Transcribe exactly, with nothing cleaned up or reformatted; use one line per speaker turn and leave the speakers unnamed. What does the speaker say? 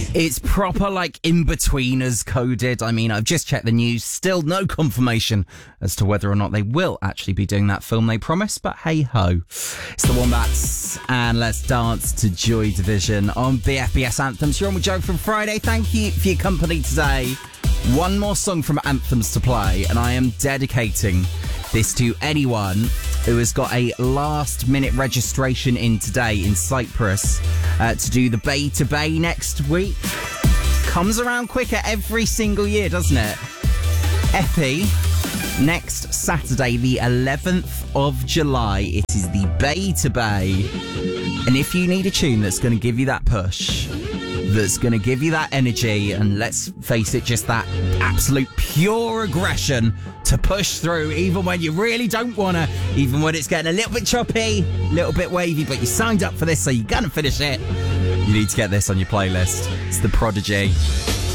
It's proper, like, in-betweeners coded. I mean, I've just checked the news. Still no confirmation as to whether or not they will actually be doing that film they promised, but hey-ho. It's the Wombats, and let's dance to Joy Division on B F B S Anthems. You're on with Joe from Friday. Thank you for your company today. One more song from Anthems to play, and I am dedicating this to anyone who has got a last-minute registration in today in Cyprus uh, to do the Bay to Bay next week. Comes around quicker every single year, doesn't it? Epi, next Saturday, the eleventh of July, it is the Bay to Bay. And if you need a tune that's going to give you that push, that's going to give you that energy, and let's face it, just that absolute pure aggression to push through, even when you really don't want to, even when it's getting a little bit choppy, a little bit wavy, but you signed up for this, so you're going to finish it. You need to get this on your playlist. It's The Prodigy.